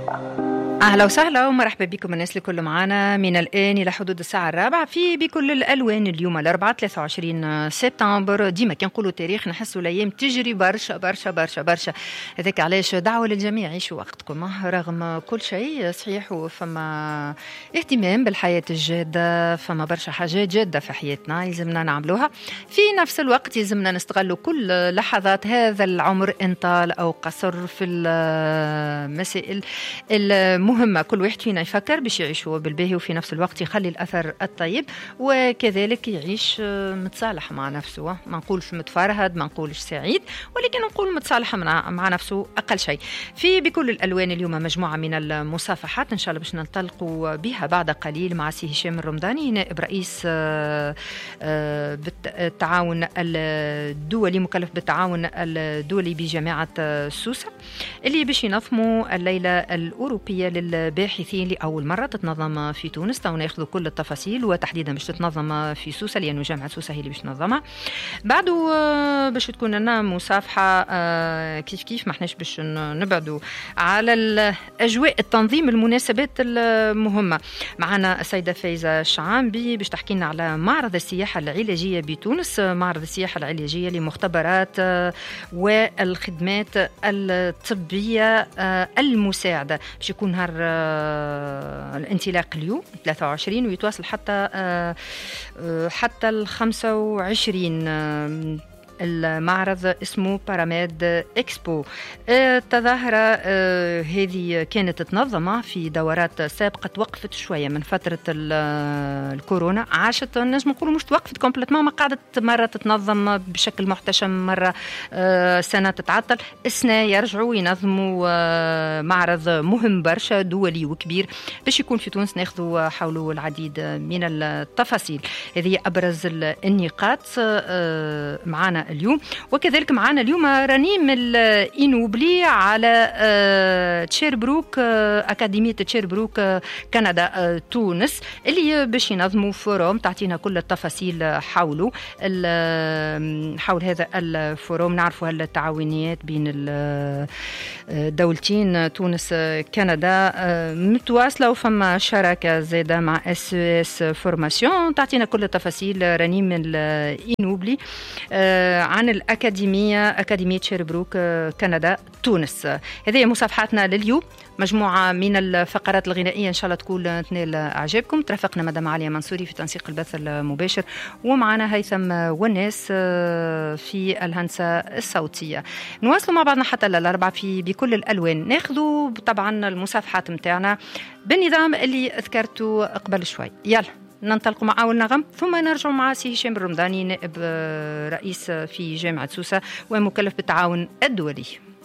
أهلا وسهلا ومرحبا بكم الناس الكل معنا من الآن إلى حدود الساعة 4 في بكل الألوان. اليوم الأربعاء 23 سبتمبر. ديما كي نقولوا تاريخ نحسوا الأيام تجري برشا برشا برشا برشا. هذاك علاش دعوة للجميع عيشوا وقتكم رغم كل شيء صحيح، وفما اهتمام بالحياة الجادة، فما برشا حاجات جادة في حياتنا يلزمنا نعملوها. في نفس الوقت يلزمنا نستغلوا كل لحظات هذا العمر إن طال أو قصر في المسائل مهمة. كل واحد فينا يفكر باش يعيش بالباهي وفي نفس الوقت يخلي الأثر الطيب، وكذلك يعيش متصالح مع نفسه. ما نقولش متفرهد، ما نقولش سعيد، ولكن نقول متصالح مع نفسه أقل شيء. في بكل الألوان اليوم مجموعة من المصافحات إن شاء الله باش ننطلقوا بها بعد قليل مع سي هشام الرمضاني، نائب رئيس بالتعاون الدولي، مكلف بالتعاون الدولي بجامعة سوسة، اللي باش ينظموا الليلة الأوروبية للباحثين لأول مرة تتنظم في تونس. وناخذ كل التفاصيل، وتحديدا باش تتنظم في سوسة لأنه جامعة سوسة هي اللي باش تنظمها. بعده باش تكون لنا مصافحة كيف ما احناش باش نبعدوا على الأجواء التنظيم المناسبات المهمة. معنا السيدة فايزة شعامبي باش تحكي لنا على معرض السياحة العلاجية بتونس، معرض السياحة العلاجية لمختبرات والخدمات الطبية المساعدة. باش يكون نهار الانطلاق اليوم 23 ويتواصل حتى ال 25. المعرض اسمه باراميد إكسبو. التظاهرة هذه كانت تنظم في دورات سابقة، توقفت شوية من فترة الكورونا، عاشت نجم نقولوا مش توقفت كومبليتمون، ما قاعدة مرة تتنظم بشكل محتشم، مرة سنة تتعطل، السنة يرجعوا ينظموا معرض مهم برشا دولي وكبير باش يكون في تونس. ناخذوا حوله العديد من التفاصيل. هذه أبرز النقاط معنا اليوم. وكذلك معنا اليوم رنيم الإنوبلي على تشيربروك، أكاديمية تشيربروك كندا تونس، اللي باش ينظموا فوروم. تعطينا كل التفاصيل حول هذا الفوروم. نعرفوا التعاونيات بين الدولتين تونس كندا متواصلة، وفما شراكة زادة مع اس فورماسيون. تعطينا كل التفاصيل رنيم الإنوبلي عن أكاديمية شيربروك كندا تونس. هذه مصافحاتنا لليوم، مجموعة من الفقرات الغنائية إن شاء الله تكون تنال أعجابكم. ترافقنا مدام عليا منصوري في تنسيق البث المباشر، ومعنا هيثم والناس في الهندسة الصوتية. نواصلوا مع بعضنا حتى الأربعة في بكل الألوان. ناخذوا طبعا المصافحات متاعنا بالنظام اللي ذكرته قبل شوي. يلا ننطلقوا مع أول نغم، ثم نرجع مع سي هشام الرمضاني، نائب رئيس في جامعة سوسة ومكلف بالتعاون الدولي.